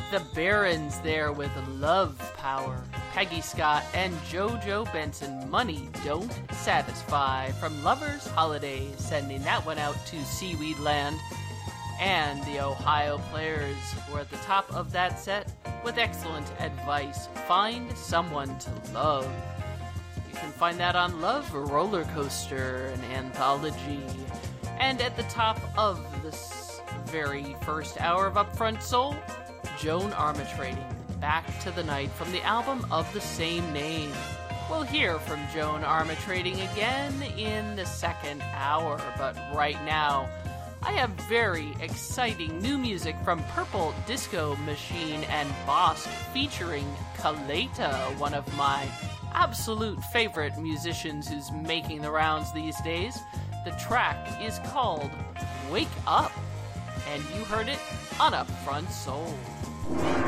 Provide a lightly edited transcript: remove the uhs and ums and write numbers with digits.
The Barons there with Love Power. Peggy Scott and JoJo Benson, Money Don't Satisfy. From Lover's Holiday, sending that one out to Seaweed Land. And the Ohio Players were at the top of that set with excellent advice. Find someone to love. You can find that on Love Roller Coaster, an anthology. And at the top of this very first hour of Upfront Soul, Joan Armatrading, Back to the Night, from the album of the same name. We'll hear from Joan Armatrading again in the second hour, but right now, I have very exciting new music from Purple Disco Machine and Bosk featuring Kaleta, one of my absolute favorite musicians who's making the rounds these days. The track is called Wake Up, and you heard it on Upfront Soul.